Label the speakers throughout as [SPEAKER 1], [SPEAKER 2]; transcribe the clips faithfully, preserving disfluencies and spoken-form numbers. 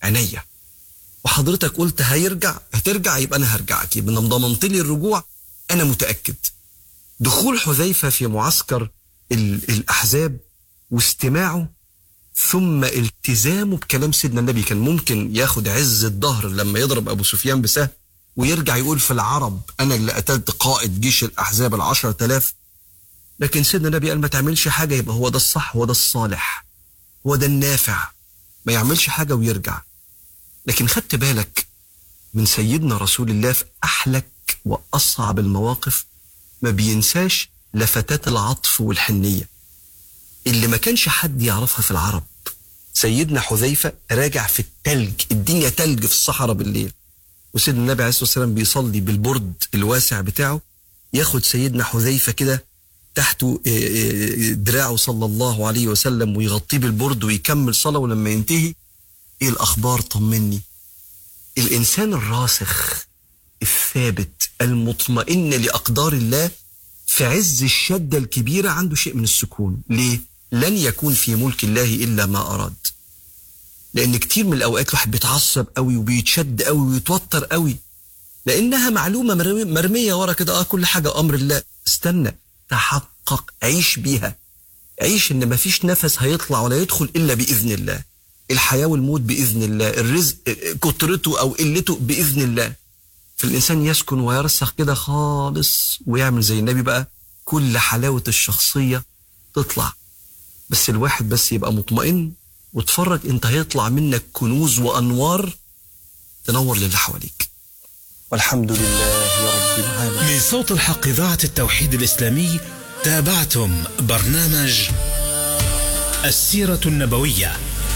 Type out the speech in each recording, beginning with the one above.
[SPEAKER 1] عينيا، وحضرتك قلت هيرجع هترجع يبقى أنا هرجعك، يبقى أنا ضمنت لي الرجوع، أنا متأكد. دخول حذيفة في معسكر الأحزاب واستماعه ثم التزامه بكلام سيدنا النبي، كان ممكن ياخد عز الظهر لما يضرب أبو سفيان بسهم ويرجع يقول في العرب أنا اللي قتلت قائد جيش الأحزاب العشرة آلاف، لكن سيدنا النبي قال ما تعملش حاجة، يبقى هو ده الصح، هو ده الصالح، هو ده النافع، ما يعملش حاجة ويرجع. لكن خدت بالك من سيدنا رسول الله في أحلك وأصعب المواقف ما بينساش لفتات العطف والحنية اللي ما كانش حد يعرفها في العرب. سيدنا حذيفة راجع في التلج، الدنيا تلج في الصحراء بالليل، وسيدنا النبي عليه الصلاة والسلام بيصلي بالبرد الواسع بتاعه، ياخد سيدنا حذيفة كده تحته دراعه صلى الله عليه وسلم ويغطيه بالبرد ويكمل صلاة، ولما ينتهي ايه الأخبار طمني. الإنسان الراسخ الثابت المطمئن لأقدار الله في عز الشدة الكبيرة عنده شيء من السكون. ليه؟ لن يكون في ملك الله إلا ما أراد. لأن كتير من الأوقات الواحد بيتعصب قوي وبيتشد قوي ويتوتر قوي لأنها معلومة مرمية ورا كده، آه كل حاجة أمر الله. استنى، تحقق، عيش بيها، عيش إن مفيش نفس هيطلع ولا يدخل إلا بإذن الله، الحياة والموت بإذن الله، الرزق كترته أو قلته بإذن الله. فالإنسان يسكن ويرسخ كده خالص ويعمل زي النبي بقى، كل حلاوة الشخصية تطلع، بس الواحد بس يبقى مطمئن وتفرج انت هيطلع منك كنوز وأنوار تنور للي حواليك. والحمد لله رب العالمين.
[SPEAKER 2] من صوت الحق إذاعة التوحيد الإسلامي تابعتم برنامج السيرة النبوية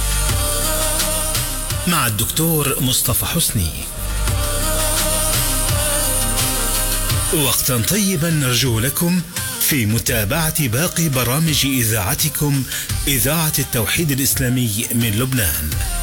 [SPEAKER 2] مع الدكتور مصطفى حسني. وقتا طيبا نرجو لكم في متابعة باقي برامج إذاعتكم إذاعة التوحيد الإسلامي من لبنان.